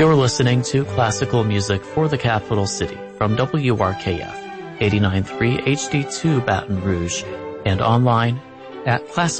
You're listening to classical music for the capital city from WRKF 89.3 HD2 Baton Rouge and online at classical